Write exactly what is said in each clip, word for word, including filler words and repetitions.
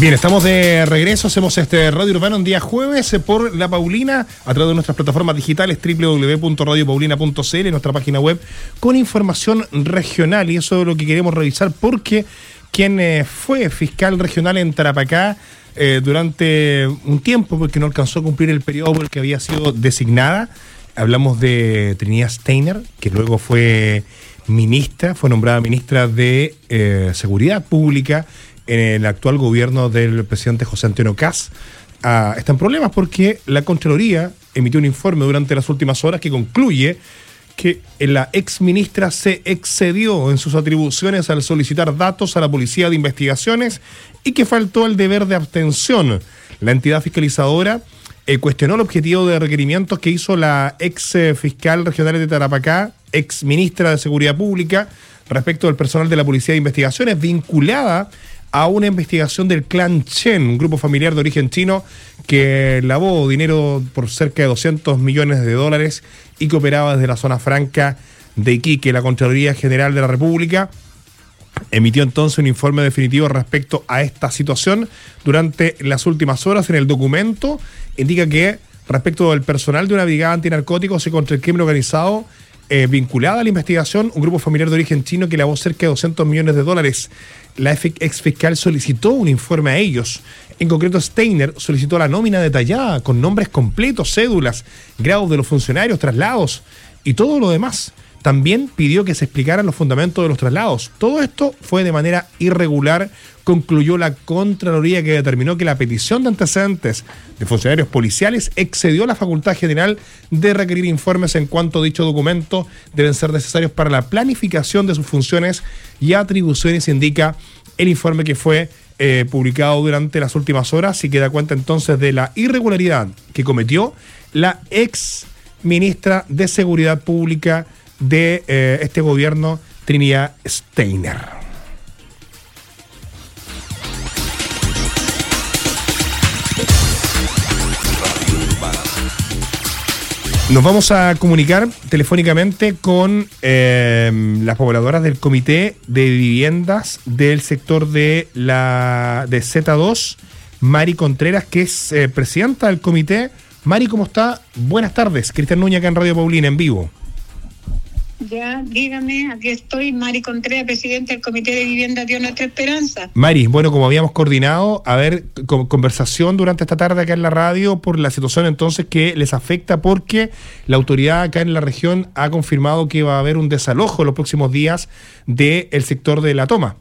Bien, estamos de regreso, hacemos este Radio Urbano en día jueves por La Paulina, a través de nuestras plataformas digitales doble u doble u doble u punto radio paulina punto c l, nuestra página web, con información regional, y eso es lo que queremos revisar, porque quien eh, fue fiscal regional en Tarapacá eh, durante un tiempo, porque no alcanzó a cumplir el periodo por el que había sido designada, hablamos de Trinidad Steiner, que luego fue ministra, fue nombrada ministra de eh, Seguridad Pública en el actual gobierno del presidente José Antonio Kast. Ah, está en problemas porque la Contraloría emitió un informe durante las últimas horas que concluye que la ex ministra se excedió en sus atribuciones al solicitar datos a la Policía de Investigaciones y que faltó el deber de abstención. La entidad fiscalizadora eh, cuestionó el objetivo de requerimientos que hizo la ex eh, fiscal regional de Tarapacá, ex ministra de Seguridad Pública, respecto del personal de la Policía de Investigaciones vinculada a una investigación del clan Chen, un grupo familiar de origen chino que lavó dinero por cerca de doscientos millones de dólares y que operaba desde la zona franca de Iquique. La Contraloría General de la República emitió entonces un informe definitivo respecto a esta situación durante las últimas horas. En el documento indica que respecto del personal de una brigada antinarcóticos y contra el crimen organizado eh, vinculada a la investigación, un grupo familiar de origen chino que lavó cerca de doscientos millones de dólares. La ex fiscal solicitó un informe a ellos. En concreto, Steiner solicitó la nómina detallada con nombres completos, cédulas, grados de los funcionarios, traslados y todo lo demás. También pidió que se explicaran los fundamentos de los traslados. Todo esto fue de manera irregular, concluyó la Contraloría, que determinó que la petición de antecedentes de funcionarios policiales excedió la facultad general de requerir informes en cuanto dicho documento deben ser necesarios para la planificación de sus funciones y atribuciones, indica el informe que fue eh, publicado durante las últimas horas y que da cuenta entonces de la irregularidad que cometió la ex ministra de Seguridad Pública de eh, este gobierno, Trinidad Steiner. Nos vamos a comunicar telefónicamente con eh, las pobladoras del Comité de Viviendas del sector de la de Z dos, Mari Contreras, que es eh, presidenta del comité. Mari, ¿cómo está? Buenas tardes. Cristian Núñez acá en Radio Paulina, en vivo. Ya, dígame, aquí estoy, Mari Contreras, presidenta del Comité de Vivienda Dios Nuestra Esperanza. Mari, bueno, como habíamos coordinado, a ver, con, conversación durante esta tarde acá en la radio por la situación entonces que les afecta, porque la autoridad acá en la región ha confirmado que va a haber un desalojo en los próximos días del sector de La Toma.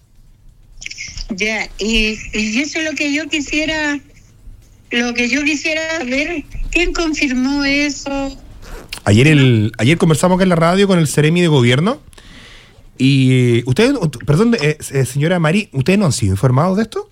Ya, y, y eso es lo que yo quisiera, lo que yo quisiera ver, ¿quién confirmó eso? Ayer el ayer conversamos acá en la radio con el Seremi de Gobierno y ustedes, perdón, eh, señora Mari, ¿ustedes no han sido informados de esto?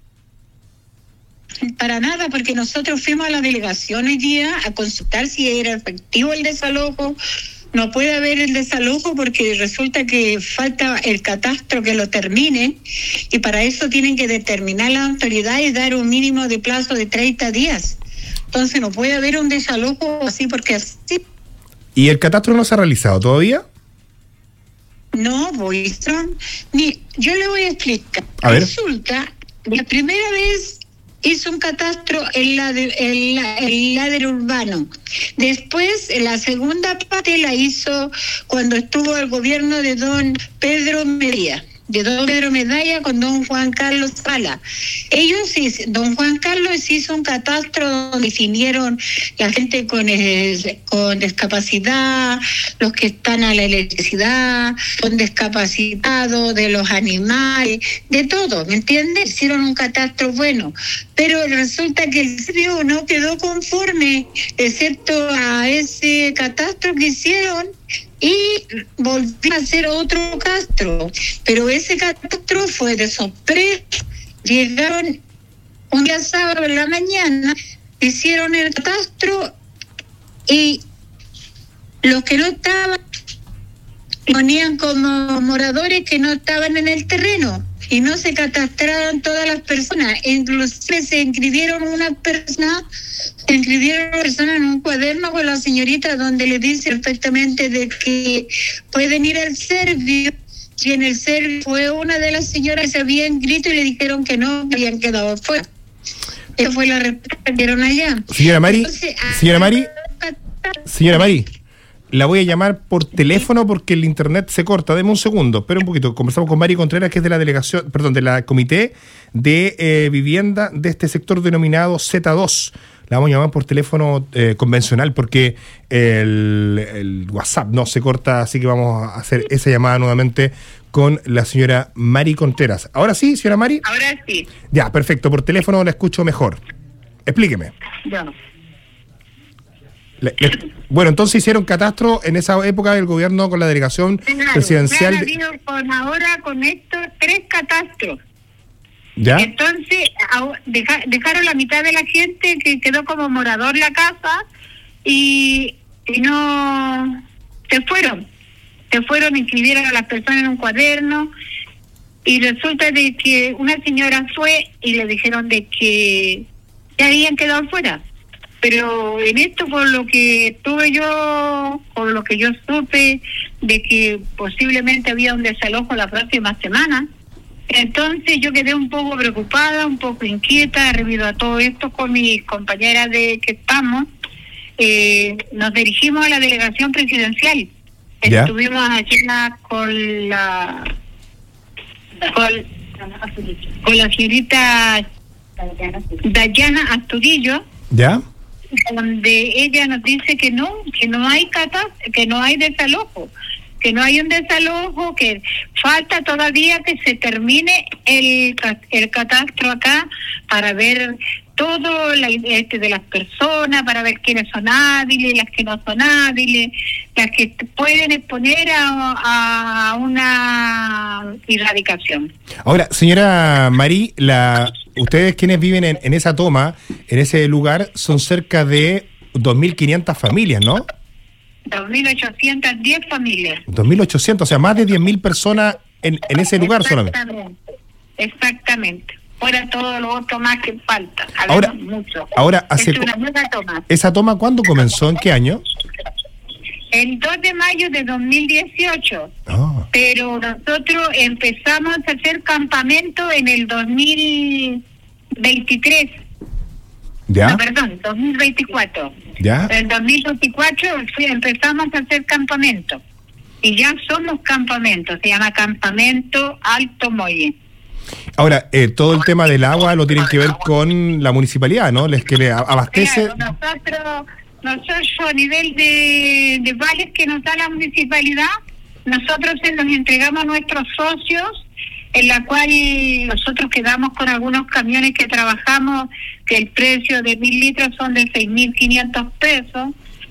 Para nada, porque nosotros fuimos a la delegación hoy día a consultar si era efectivo el desalojo. No puede haber el desalojo porque resulta que falta el catastro que lo termine, y para eso tienen que determinar la autoridad y dar un mínimo de plazo de treinta días. Entonces no puede haber un desalojo así porque así. ¿Y el catastro no se ha realizado todavía? No, voy ni yo le voy a explicar. A ver. Resulta, la primera vez hizo un catastro en la de, en la, en la del urbano. Después, en la segunda parte la hizo cuando estuvo el gobierno de don Pedro Medalla. de don Pedro Medalla con don Juan Carlos Sala. Ellos, don Juan Carlos hizo un catastro donde definieron la gente con, eh, con discapacidad, los que están a la electricidad, con discapacitados, de los animales, de todo, ¿me entiendes? Hicieron un catastro bueno, pero resulta que el servicio no quedó conforme, excepto a ese catastro que hicieron, y volví a hacer otro catastro, pero ese catastro fue de sorpresa. Llegaron un día sábado en la mañana, hicieron el catastro y los que no estaban ponían como moradores que no estaban en el terreno y no se catastraron todas las personas. Inclusive se inscribieron unas personas, se inscribieron una persona en un cuaderno con la señorita donde le dice perfectamente de que pueden ir al servicio si en el C E R fue una de las señoras que se había inscrito y le dijeron que no, que habían quedado fuera. Esa fue la respuesta que dieron allá. Señora Mari, Entonces, señora Mari, señora Mari, la voy a llamar por teléfono porque el internet se corta. Deme un segundo, espera un poquito. Conversamos con Mari Contreras, que es de la delegación, perdón, de la comité de eh, vivienda de este sector denominado Z dos. La vamos a llamar por teléfono eh, convencional porque el, el WhatsApp no se corta, así que vamos a hacer esa llamada nuevamente con la señora Mari Contreras. ¿Ahora sí, señora Mari? Ahora sí. Ya, perfecto. Por teléfono la escucho mejor. Explíqueme. Ya. Le, le, bueno, entonces hicieron catastro en esa época del gobierno con la delegación Claro, presidencial. han habido con ahora con estos tres catastros. ¿Ya? Entonces a- deja- dejaron la mitad de la gente que quedó como morador la casa y, y no se fueron. Se fueron, inscribieron a las personas en un cuaderno y resulta de que una señora fue y le dijeron de que ya habían quedado fuera. Pero en esto, por lo que tuve yo, por lo que yo supe, de que posiblemente había un desalojo la próxima semana, entonces yo quedé un poco preocupada, un poco inquieta, debido a todo esto con mis compañeras de que estamos, eh, nos dirigimos a la delegación presidencial. ¿Ya? Estuvimos allí la- con la con, con la señorita Dayana Asturillo, ¿Ya? donde ella nos dice que no, que no hay cata, que no hay desalojo, que no hay un desalojo, que falta todavía que se termine el ca- el catastro acá para ver todo la, este, de las personas, para ver quiénes son hábiles, las que no son hábiles, las que t- pueden exponer a, a una erradicación. Ahora, señora Mari, la, ustedes quienes viven en, en esa toma, en ese lugar, son cerca de dos mil quinientas familias, ¿no? dos mil ochocientas diez familias. dos mil ochocientos, o sea, más de diez mil personas en, en ese lugar solamente. Exactamente. Exactamente. Fuera todo lo otro más que falta. Ahora- Habemos mucho. ahora, hace es cu- una buena toma. ¿Esa toma cuándo comenzó? ¿En qué año? El dos de mayo de dos mil dieciocho. Ah, Pero nosotros empezamos a hacer campamento en el dos mil veintitrés. ¿ya? No, perdón, dos mil veinticuatro. ¿Ya? En dos mil veinticuatro fui- empezamos a hacer campamento. Y ya somos campamento. Se llama Campamento Alto Molle. Ahora, eh, todo el tema del agua lo tienen que ver con la municipalidad, ¿no? Les que le a- abastece. Claro, nosotros, nosotros a nivel de, de vales que nos da la municipalidad, nosotros se los entregamos a nuestros socios, en la cual nosotros quedamos con algunos camiones que trabajamos, que el precio de mil litros son de seis mil quinientos pesos,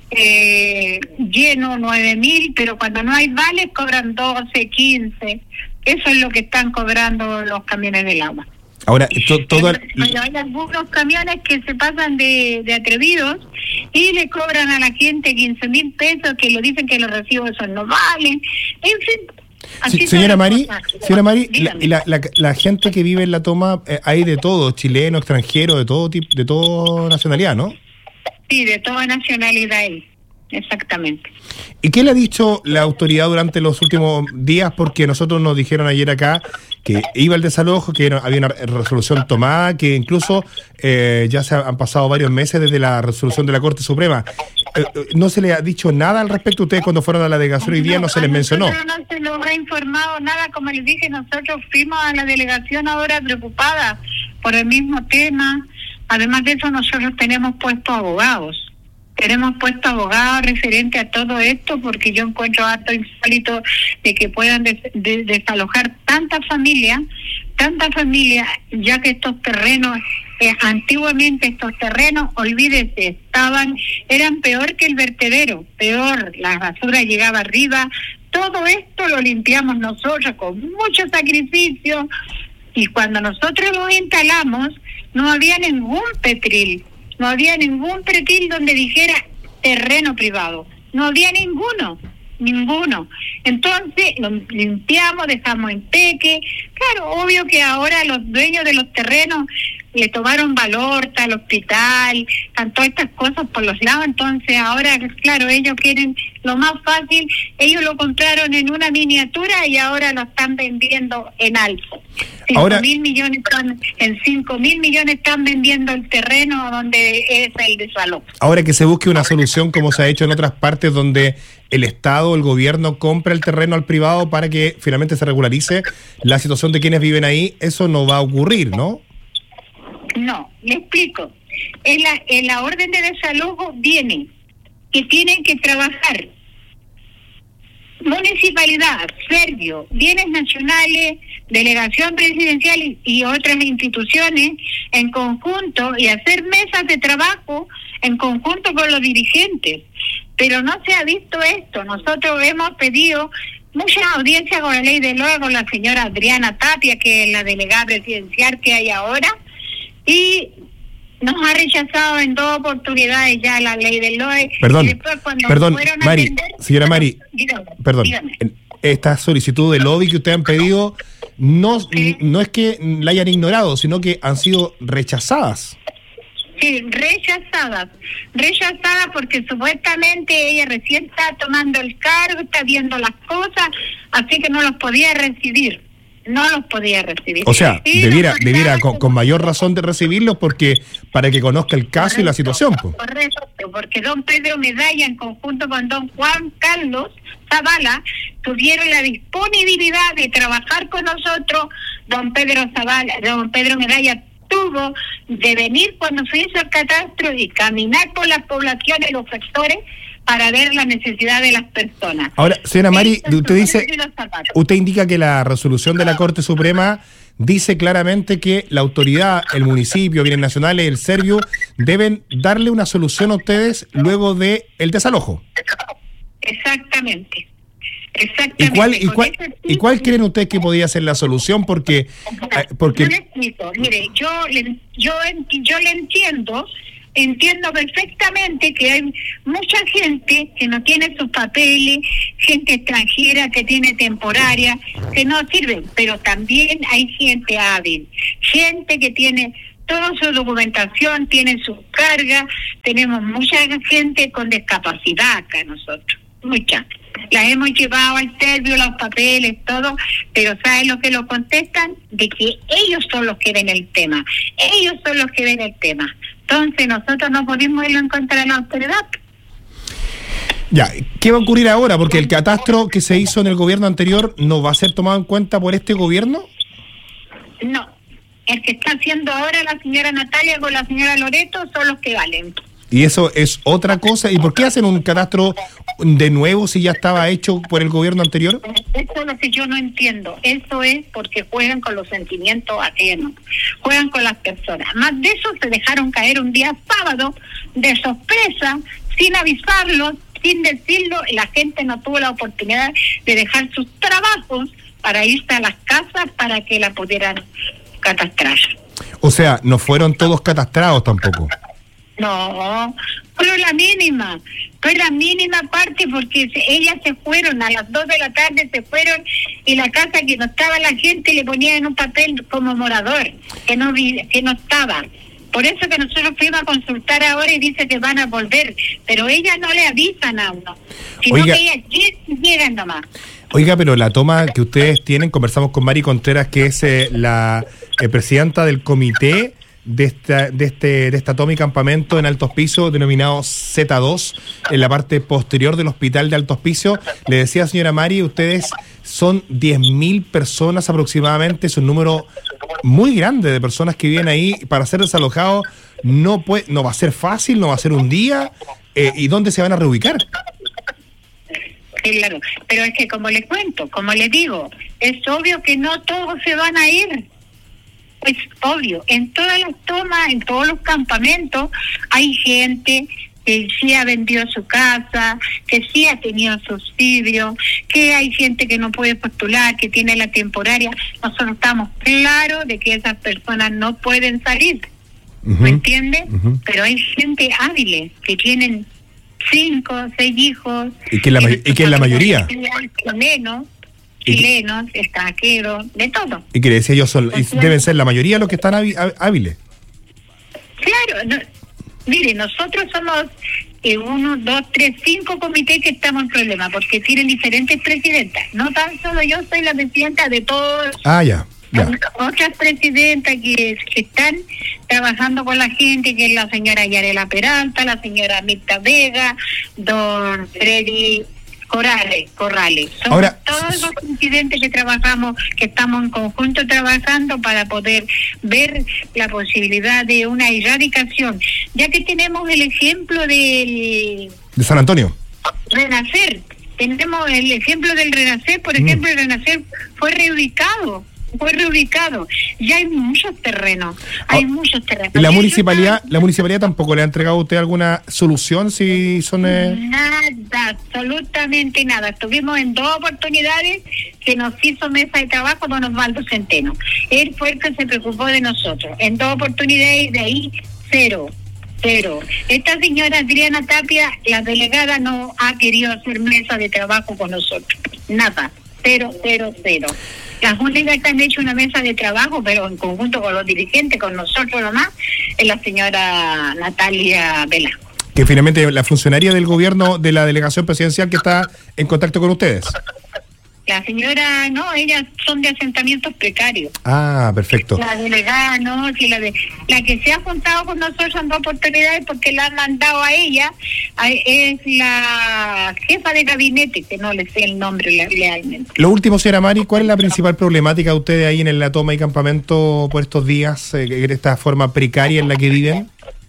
eh, lleno nueve mil, pero cuando no hay vales cobran doce, quince. Eso es lo que están cobrando los camiones del agua. Ahora, to- todo el- Pero hay algunos camiones que se pasan de, de atrevidos y le cobran a la gente quince mil pesos, que lo dicen que los recibos esos no valen. En fin. así Sí, son señora las Mari, cosas. señora Mari, la, Dígame. y la, la, la gente que vive en la toma, eh, hay de todo, chileno, extranjero, de todo tipo, de todo nacionalidad, ¿no? Sí, de toda nacionalidad ahí. Exactamente. ¿Y qué le ha dicho la autoridad durante los últimos días? Porque nosotros nos dijeron ayer acá que iba el desalojo, que era- había una resolución tomada, que incluso eh, ya se han pasado varios meses desde la resolución de la Corte Suprema. Eh, eh, ¿No se le ha dicho nada al respecto? Ustedes cuando fueron a la delegación hoy día no se les a mencionó. nosotros no se nos ha informado nada, como les dije, nosotros fuimos a la delegación ahora preocupadas por el mismo tema. Además de eso, nosotros tenemos puestos abogados. Tenemos puesto abogados referente a todo esto, porque yo encuentro harto insólito de que puedan des- de- desalojar tantas familias, tantas familias, ya que estos terrenos, eh, antiguamente estos terrenos, olvídese, estaban, eran peor que el vertedero, peor, la basura llegaba arriba, todo esto lo limpiamos nosotros con mucho sacrificio, y cuando nosotros lo instalamos, no había ningún petril. No había ningún perfil donde dijera terreno privado. No había ninguno, ninguno. Entonces lo limpiamos, dejamos en peque. Claro, obvio que ahora los dueños de los terrenos le tomaron valor al hospital, están todas estas cosas por los lados. Entonces ahora, claro, ellos quieren lo más fácil. Ellos lo compraron en una miniatura y ahora lo están vendiendo en alto. Cinco Ahora, mil millones están, en cinco mil millones están vendiendo el terreno donde es el desalojo. Ahora que se busque una solución como se ha hecho en otras partes donde el Estado, el gobierno compra el terreno al privado para que finalmente se regularice la situación de quienes viven ahí, eso no va a ocurrir, ¿no? No, le explico. En la, en la orden de desalojo viene que tienen que trabajar municipalidad, Servio, bienes nacionales, delegación presidencial y, y otras instituciones en conjunto y hacer mesas de trabajo en conjunto con los dirigentes. Pero no se ha visto esto. Nosotros hemos pedido muchas audiencias con la ley de Loe, con la señora Adriana Tapia, que es la delegada presidencial que hay ahora, y nos ha rechazado en dos oportunidades ya la ley del Loe. Perdón, y después cuando perdón, fueron a Mari, atender, señora Mari, dígame, perdón, dígame. esta solicitud de lobby que ustedes han pedido no, ¿Sí? no es que la hayan ignorado, sino que han sido rechazadas. Sí, rechazadas, rechazadas porque supuestamente ella recién está tomando el cargo, está viendo las cosas, así que no los podía recibir. No los podía recibir. O sea, Y debiera, los debiera con, mandaron- con mayor razón de recibirlos porque para que conozca el caso y la situación. Pues. Correcto, porque don Pedro Medalla en conjunto con don Juan Carlos Zavala tuvieron la disponibilidad de trabajar con nosotros. Don Pedro Zavala, don Pedro Medalla tuvo de venir cuando se hizo el catastro y caminar por las poblaciones, los sectores, para ver la necesidad de las personas. Ahora, señora Mari, Eso, usted dice, y los zapatos. usted indica que la resolución de la Corte Suprema dice claramente que la autoridad, el municipio, bienes nacionales, el Servio, deben darle una solución a ustedes luego de el desalojo. Exactamente. Exactamente. ¿Y cuál, y Con cuál, ese y cuál tipo- creen ustedes que podría ser la solución? Porque, eh, Yo porque le explico, mire, yo le, yo, en- yo le entiendo, entiendo perfectamente que hay mucha gente que no tiene sus papeles, gente extranjera que tiene temporaria, que no sirven, pero también hay gente hábil, gente que tiene toda su documentación, tiene sus cargas, tenemos mucha gente con discapacidad acá nosotros, mucha. Las hemos llevado al Servio, los papeles, todo, pero ¿saben lo que lo contestan? De que ellos son los que ven el tema, ellos son los que ven el tema. Entonces nosotros no podemos irlo en contra de la autoridad. ya, ¿qué va a ocurrir ahora? Porque el catastro que se hizo en el gobierno anterior no va a ser tomado en cuenta por este gobierno. No, el que está haciendo ahora la señora Natalia con la señora Loreto son los que valen. Y eso es otra cosa. ¿Y por qué hacen un catastro de nuevo si ya estaba hecho por el gobierno anterior? Eso es lo que yo no entiendo. Eso es porque juegan con los sentimientos ajenos, juegan con las personas. Más de eso se dejaron caer un día sábado de sorpresa, sin avisarlo, sin decirlo. La gente no tuvo la oportunidad de dejar sus trabajos para irse a las casas para que la pudieran catastrar. O sea, no fueron todos catastrados tampoco. No, fue la mínima, fue la mínima parte porque se, ellas se fueron a las dos de la tarde, se fueron y la casa que no estaba la gente le ponían en un papel como morador, que no vi, que no estaba. Por eso que nosotros fuimos a consultar ahora y dice que van a volver, pero ellas no le avisan a uno, sino Oiga. que ellas llegan nomás. Oiga, pero la toma que ustedes tienen, conversamos con Mari Contreras, que es eh, la eh, presidenta del comité de esta, de este, de esta toma y campamento en Altos Pisos, denominado Z dos, en la parte posterior del hospital de Altos Pisos. Le decía, señora Mari, ustedes son diez mil personas aproximadamente, es un número muy grande de personas que viven ahí. Para ser desalojados no puede, no va a ser fácil, no va a ser un día. Eh, ¿Y dónde se van a reubicar? Claro, pero es que como le cuento, como le digo, es obvio que no todos se van a ir. Es obvio, en todas las tomas, en todos los campamentos, hay gente que sí ha vendido su casa, que sí ha tenido subsidio, que hay gente que no puede postular, que tiene la temporaria. Nosotros estamos claros de que esas personas no pueden salir, Uh-huh. ¿me entiende? Uh-huh. Pero hay gente hábil que tienen cinco, seis hijos. ¿Y que la, ma- y que es la mayoría? Chilenos, ¿Y que- chilenos, extranjeros, de todo. Y que le decía yo, son, y deben ser la mayoría los que están hábi- há- hábiles. Claro, no, mire, nosotros somos eh, uno, dos, tres, cinco comités que estamos en problema, porque tienen diferentes presidentas. No tan solo yo soy la presidenta de todos. Ah, ya. Ya. Otras presidentas que, que están trabajando con la gente, que es la señora Yarela Peralta, la señora Mirta Vega, don Freddy Corrales. Corrales. Son Ahora, todos los presidentes que trabajamos, que estamos en conjunto trabajando para poder ver la posibilidad de una erradicación, ya que tenemos el ejemplo del... De San Antonio. Renacer. Tenemos el ejemplo del Renacer, por Mm. ejemplo, el Renacer fue reubicado. Fue reubicado. Ya hay muchos terrenos. Hay Oh, muchos terrenos. ¿La Y municipalidad ellos- la municipalidad tampoco le ha entregado a usted alguna solución si son... Eh... Nada, absolutamente nada. Estuvimos en dos oportunidades que nos hizo mesa de trabajo don Osvaldo Centeno. Él fue el que se preocupó de nosotros. En dos oportunidades, de ahí, cero. Cero. Esta señora Adriana Tapia, la delegada, no ha querido hacer mesa de trabajo con nosotros. Nada. Cero, cero, cero. Las únicas que han hecho una mesa de trabajo, pero en conjunto con los dirigentes, con nosotros nomás, es la señora Natalia Velasco. Que finalmente la funcionaria del gobierno de la delegación presidencial que está en contacto con ustedes. La señora, no, ellas son de asentamientos precarios. Ah, perfecto. La delegada, no, si la, de, la que se ha juntado con nosotros en dos oportunidades porque la han mandado a ella, a, es la jefa de gabinete, que no le sé el nombre le- lealmente. Lo último, señora Mari, ¿cuál es la principal problemática de ustedes ahí en la toma y campamento por estos días, eh, en esta forma precaria en la que viven?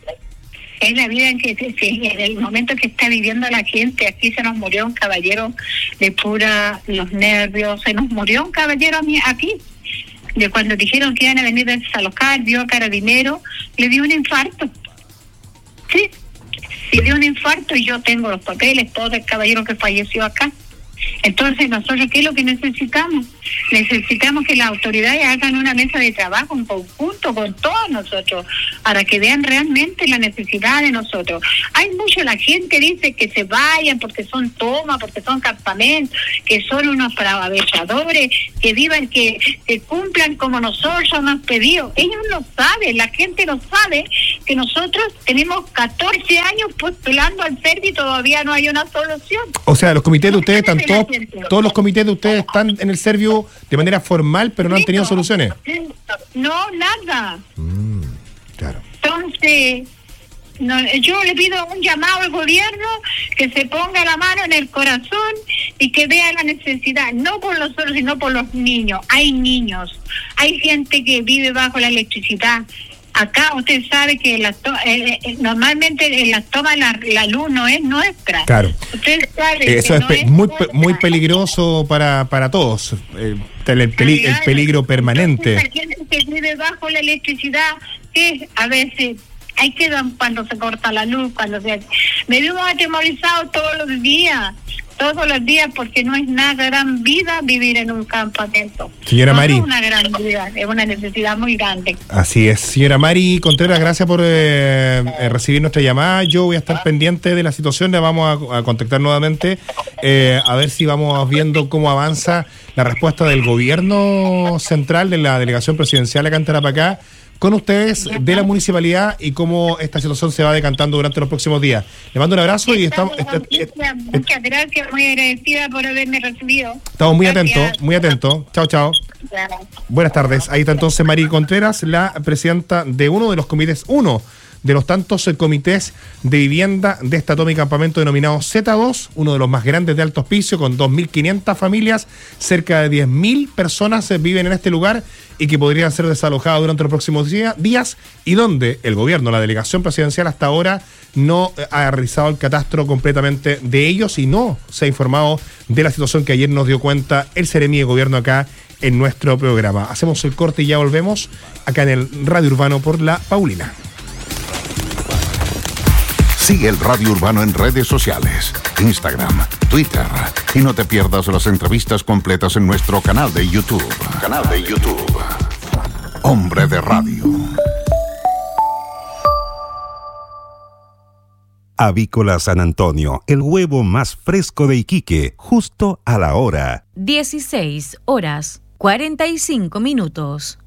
Es la vida en que, sí, en el momento que está viviendo la gente. Aquí se nos murió un caballero de pura los nervios, se nos murió un caballero a mí- aquí, de cuando dijeron que iban a venir a desalojar, vio a Carabinero, le dio un infarto. Sí, le dio un infarto y yo tengo los papeles, todo el caballero que falleció acá. Entonces, nosotros, ¿qué es lo que necesitamos? Necesitamos que las autoridades hagan una mesa de trabajo en conjunto con todos nosotros para que vean realmente la necesidad de nosotros. Hay mucho, la gente dice que se vayan porque son tomas, porque son campamentos, que son unos bravechadores, que vivan, que, que cumplan como nosotros hemos pedido. Ellos lo saben, la gente lo sabe, que nosotros tenemos catorce años postulando al CERVI y todavía no hay una solución. O sea, los comités de ustedes están Ustedes todos, de la gente. todos los comités de ustedes están en el Servio de manera formal, pero no han tenido No, soluciones. No, nada. Mm, claro. Entonces, no, yo le pido un llamado al gobierno que se ponga la mano en el corazón y que vea la necesidad, no por los otros, sino por los niños. Hay niños, hay gente que vive bajo la electricidad. Acá usted sabe que la to- eh, eh, normalmente en las tomas la, la luz no es nuestra. Claro. Usted sabe Eso que es no pe- es muy, pe- nuestra. muy peligroso para, para todos, eh, el, peli- el peligro permanente. Entonces, la gente que vive bajo la electricidad, que a veces hay que dar cuando se corta la luz, cuando se... Vivimos atemorizados todos los días, todos los días, porque no es una gran vida vivir en un campamento. Señora no Mari. es una gran vida, es una necesidad muy grande. Así es. Señora Mari Contreras, gracias por eh, eh, recibir nuestra llamada. Yo voy a estar pendiente de la situación, le vamos a, a contactar nuevamente, eh, a ver si vamos viendo cómo avanza la respuesta del gobierno central, de la delegación presidencial acá en Tarapacá, con ustedes de la municipalidad y cómo esta situación se va decantando durante los próximos días. Le mando un abrazo y estamos, Estamos- est- est- Muchas gracias, muy agradecida por haberme recibido. estamos muy Gracias. atentos, muy atentos. Chao, chao. Claro. Buenas tardes. Ahí está entonces Mari Contreras, la presidenta de uno de los comités, uno de los tantos eh, comités de vivienda de esta toma y campamento denominado Z dos, uno de los más grandes de Alto Hospicio, con dos mil quinientas familias, cerca de diez mil personas eh, viven en este lugar y que podrían ser desalojadas durante los próximos día- días y donde el gobierno, la delegación presidencial hasta ahora no eh, ha realizado el catastro completamente de ellos y no se ha informado de la situación que ayer nos dio cuenta el Seremi de Gobierno acá en nuestro programa. Hacemos el corte y ya volvemos acá en el Radio Urbano por La Paulina. Sigue el Radio Urbano en redes sociales, Instagram, Twitter. Y no te pierdas las entrevistas completas en nuestro canal de YouTube. Canal de YouTube. Hombre de Radio. Avícola San Antonio, el huevo más fresco de Iquique, justo a la hora. dieciséis horas, cuarenta y cinco minutos.